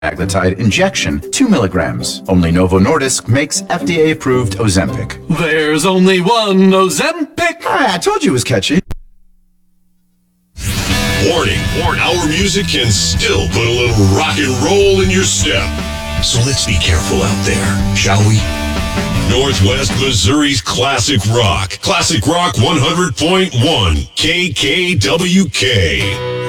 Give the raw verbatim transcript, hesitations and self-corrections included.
Semaglutide injection, two milligrams. Only Novo Nordisk makes F D A-approved Ozempic. There's only one Ozempic. Ah, I told you it was catchy. Warning, warning, our music can still put a little rock and roll in your step. So let's be careful out there, shall we? Northwest Missouri's Classic Rock. Classic Rock one hundred point one, K K W K.